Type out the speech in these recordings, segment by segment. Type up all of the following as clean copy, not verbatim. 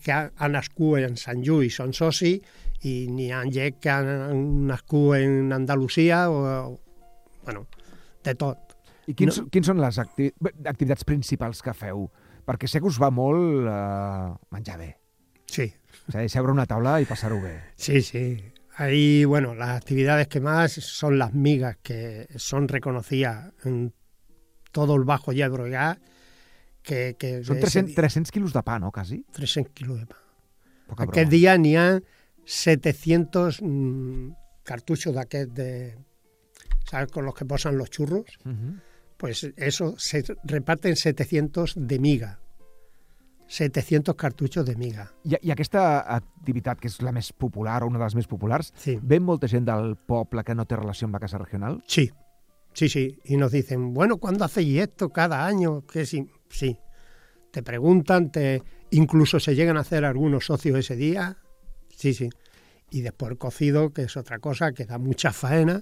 que han nascut en Sant Lluc i són socis, i n'hi ha gent que han nascut en Andalusia, bueno, de tot. I quins són les activitats principals que feu? Perquè sé que us va molt menjar bé. Sí. O sea, seure a una taula y pasar-ho bé. Sí, sí. Ahí, bueno, las actividades que más son las migas, que son reconocidas en todo el Bajo Llobregat. Són 300 quilos de pa, no, quasi? 300 quilos de pa. Aquest dia n'hi ha 700 cartuchos d'aquests, ¿sabes? Con los que posan los churros. Pues eso, se reparten 700 de miga. 700 cartuchos de miga. I aquesta activitat, que és la més popular, o una de les més populars, sí. Ven molta gent del poble que no té relació amb la Casa Regional? Sí, sí, sí. Y nos dicen, bueno, ¿cuándo hacéis esto cada año? Que sí, sí. Te preguntan, incluso se llegan a hacer algunos socios ese día. Sí, sí. Y después el cocido, que es otra cosa, que da mucha faena,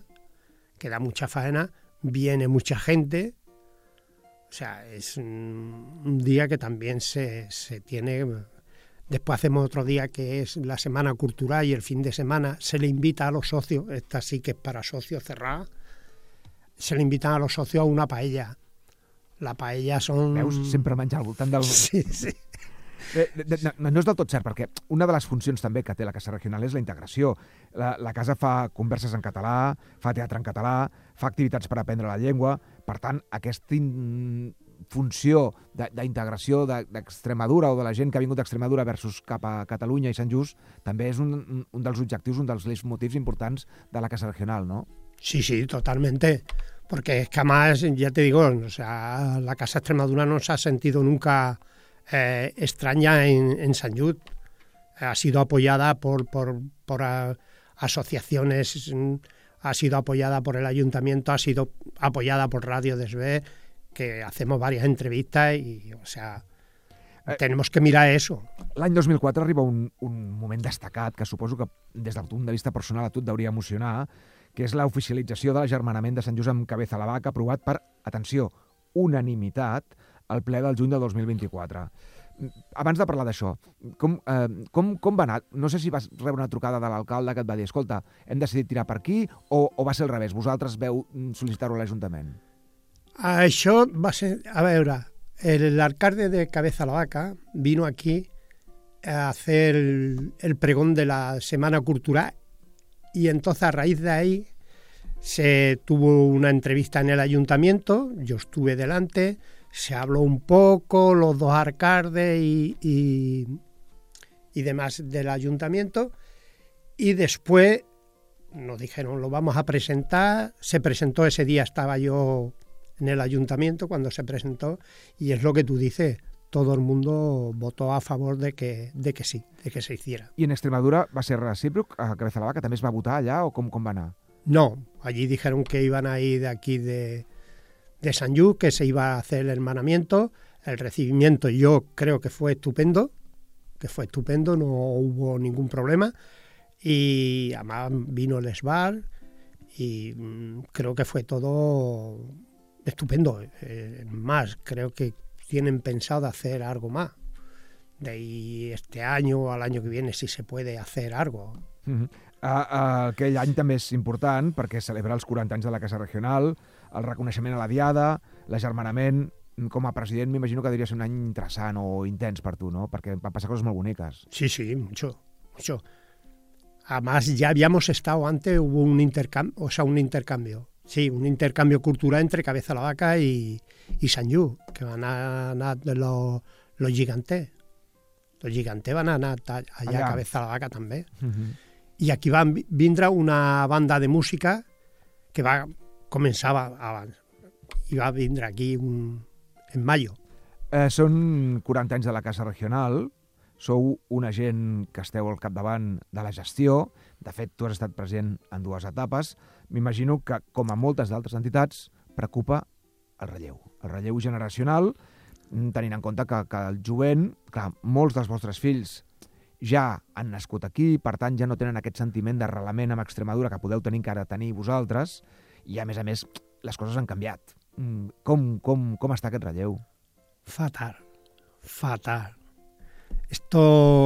viene mucha gente. O sea, es un día que también se tiene. Después hacemos otro día que es la Semana Cultural, y el fin de semana se le invita a los socios, esta sí que es para socios cerrada, se le invitan a los socios a una paella. La paella són... Veus? Sempre menjar al voltant del... Sí, sí. No és del tot cert, perquè una de les funcions també que té la Casa Regional és la integració. La casa fa converses en català, fa teatre en català, fa activitats per aprendre la llengua. Per tant, aquesta funció d'integració d'Extremadura, o de la gent que ha vingut d'Extremadura versus cap a Catalunya i Sant Just, també és un dels objectius, un dels motius importants de la Casa Regional, ¿no? Sí, sí, totalmente. Porque es que además, ya te digo, o sea, la Casa Extremadura no se ha sentido nunca extraña en Sant Just. Ha sido apoyada por asociaciones, ha sido apoyada por el ayuntamiento, ha sido apoyada por Radio Desvé, que hacemos varias entrevistas y, o sea, tenemos que mirar eso. L'any 2004 arriba un moment destacat que suposo que des del punt de vista personal a tu et deuria emocionar, que és l'oficialització de l'agermanament de Sant Just amb Cabeza a la Vaca, aprovat per, atenció, unanimitat, al ple del juny del 2024. Abans de parlar d'això, com va anar? No sé si vas rebre una trucada de l'alcalde que et va dir, escolta, hem decidit tirar per aquí, o va ser al revés? Vosaltres veu sol·licitar-ho a l'Ajuntament? Això va ser... A veure, el alcalde de Cabeza a la Vaca vino aquí a hacer el pregón de la Semana Cultural, y entonces a raíz de ahí se tuvo una entrevista en el ayuntamiento, yo estuve delante, se habló un poco, los dos alcaldes y demás del ayuntamiento, y después nos dijeron, lo vamos a presentar. Se presentó ese día, estaba yo en el ayuntamiento cuando se presentó, y es lo que tú dices, todo el mundo votó a favor de que sí, de que se hiciera. I en Extremadura va ser recíproc? A Cabeza a la Vaca també es va votar allà, o com va anar? No, allí dijeron que iban a ir de aquí de Sant Just, que se iba a hacer el hermanamiento. El recibimiento yo creo que fue estupendo, no hubo ningún problema, y además vino el SBAR y creo que fue todo estupendo. Más, creo que tienen pensado hacer algo más. De ahí este año o al año que viene si se puede hacer algo. Aquell any també és important perquè celebra els 40 anys de la Casa Regional, el reconeixement a la Diada, l'agermanament. Com a president m'imagino que devia ser un any interessant o intens per tu, ¿no? Perquè van passar coses molt boniques. Sí, sí, mucho. Además ya habíamos estado antes, hubo un intercambio. Sí, un intercambio cultural entre Cabeza a la Vaca y Sant Just, que van a anar los gigantes. Los gigantes van a anar allà a Cabeza a la Vaca també. I aquí va vindre una banda de música que començava abans, i va vindre aquí en mayo. Són 40 anys de la Casa Regional, sou una gent que esteu al capdavant de la gestió, de fet tu has estat present en 2 etapes, m'imagino que, com a moltes d'altres entitats, preocupa el relleu generacional, tenint en compte que el jovent, clar, molts dels vostres fills ja han nascut aquí, per tant ja no tenen aquest sentiment d'arrelament amb Extremadura que podeu tenir encara tenir vosaltres, i a més, les coses han canviat. Com està aquest relleu? Fatal. Esto